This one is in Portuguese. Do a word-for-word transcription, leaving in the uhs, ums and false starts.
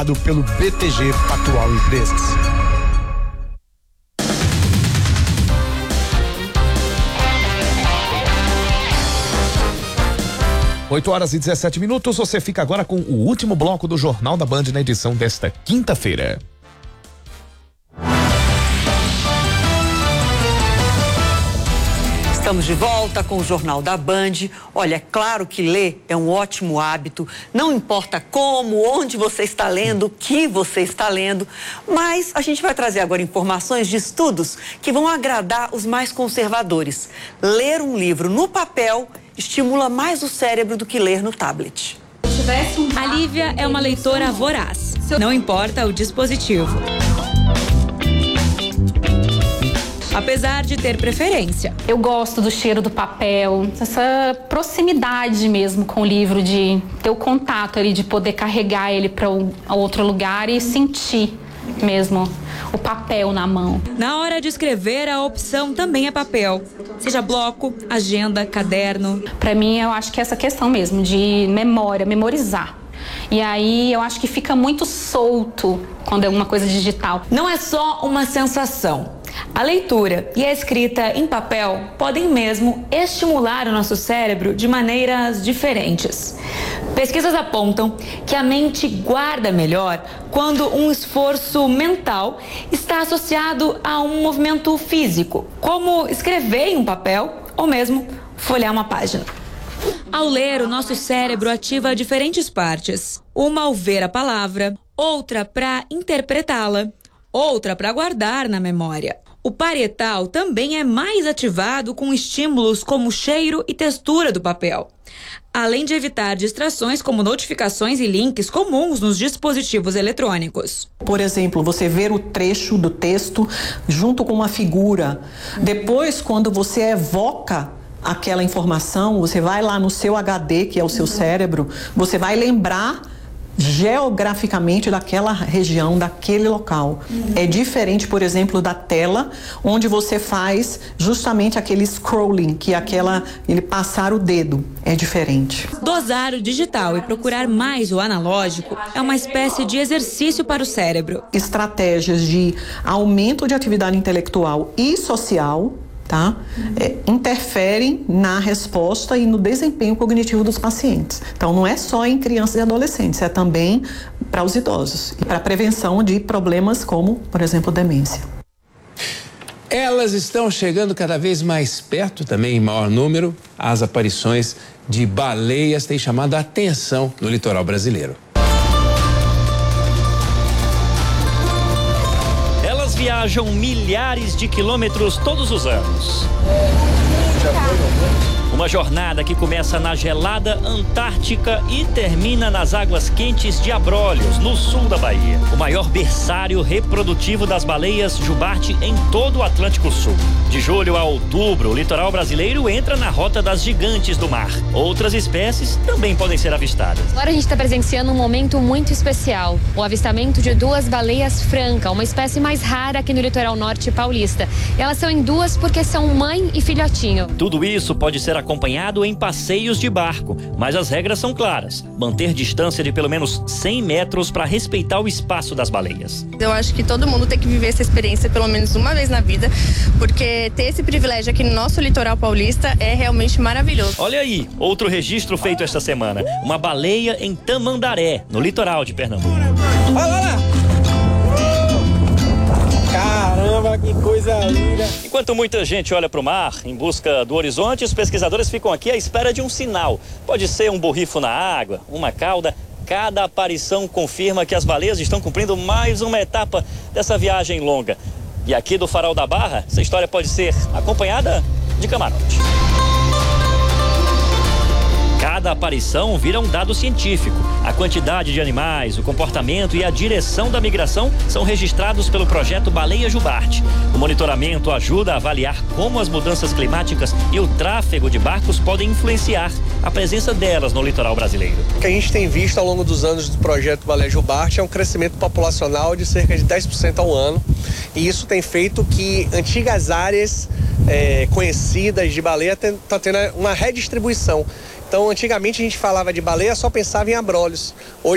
formado pelo B T G Pactual Empresas. oito horas e dezessete minutos, você fica agora com o último bloco do Jornal da Band na edição desta quinta-feira. Estamos de volta com o Jornal da Band. Olha, é claro que ler é um ótimo hábito, não importa como, onde você está lendo, o que você está lendo, mas a gente vai trazer agora informações de estudos que vão agradar os mais conservadores. Ler um livro no papel estimula mais o cérebro do que ler no tablet. A Lívia é uma leitora voraz, não importa o dispositivo. Apesar de ter preferência. Eu gosto do cheiro do papel, essa proximidade mesmo com o livro, de ter o contato ali, de poder carregar ele para outro lugar e sentir mesmo o papel na mão. Na hora de escrever, a opção também é papel. Seja bloco, agenda, caderno. Para mim, eu acho que é essa questão mesmo de memória, memorizar. E aí eu acho que fica muito solto quando é uma coisa digital. Não é só uma sensação. A leitura e a escrita em papel podem mesmo estimular o nosso cérebro de maneiras diferentes. Pesquisas apontam que a mente guarda melhor quando um esforço mental está associado a um movimento físico, como escrever em um papel ou mesmo folhear uma página. Ao ler, o nosso cérebro ativa diferentes partes. Uma ao ver a palavra, outra para interpretá-la, outra para guardar na memória. O parietal também é mais ativado com estímulos como o cheiro e textura do papel, além de evitar distrações como notificações e links comuns nos dispositivos eletrônicos. Por exemplo, você ver o trecho do texto junto com uma figura. Depois, quando você evoca aquela informação, você vai lá no seu H D, que é o seu cérebro, você vai lembrar geograficamente daquela região, daquele local. Uhum. É diferente, por exemplo, da tela, onde você faz justamente aquele scrolling, que é aquela, ele passar o dedo. É diferente. Dosar o digital e procurar mais o analógico é uma espécie de exercício para o cérebro. Estratégias de aumento de atividade intelectual e social, tá? É, interferem na resposta e no desempenho cognitivo dos pacientes. Então, não é só em crianças e adolescentes, é também para os idosos e para a prevenção de problemas como, por exemplo, demência. Elas estão chegando cada vez mais perto, também em maior número. As aparições de baleias têm chamado a atenção no litoral brasileiro. Viajam milhares de quilômetros todos os anos. Uma jornada que começa na gelada Antártica e termina nas águas quentes de Abrolhos, no sul da Bahia. O maior berçário reprodutivo das baleias jubarte em todo o Atlântico Sul. De julho a outubro, o litoral brasileiro entra na rota das gigantes do mar. Outras espécies também podem ser avistadas. Agora a gente está presenciando um momento muito especial. O avistamento de duas baleias franca, uma espécie mais rara aqui no litoral norte paulista. Elas são em duas porque são mãe e filhotinho. Tudo isso pode ser acompanhado em passeios de barco, mas as regras são claras. Manter distância de pelo menos cem metros para respeitar o espaço das baleias. Eu acho que todo mundo tem que viver essa experiência pelo menos uma vez na vida, porque ter esse privilégio aqui no nosso litoral paulista é realmente maravilhoso. Olha aí, outro registro feito esta semana. Uma baleia em Tamandaré, no litoral de Pernambuco. Olha lá! Caramba, que coisa linda! Enquanto muita gente olha para o mar em busca do horizonte, os pesquisadores ficam aqui à espera de um sinal. Pode ser um borrifo na água, uma cauda. Cada aparição confirma que as baleias estão cumprindo mais uma etapa dessa viagem longa. E aqui do Farol da Barra, essa história pode ser acompanhada de camarote. Cada aparição vira um dado científico. A quantidade de animais, o comportamento e a direção da migração são registrados pelo projeto Baleia Jubarte. O monitoramento ajuda a avaliar como as mudanças climáticas e o tráfego de barcos podem influenciar a presença delas no litoral brasileiro. O que a gente tem visto ao longo dos anos do projeto Baleia Jubarte é um crescimento populacional de cerca de dez por cento ao ano. E isso tem feito que antigas áreas é, conhecidas de baleia estão tendo uma redistribuição. Então, antigamente a gente falava de baleia, só pensava em Abrolhos. Hoje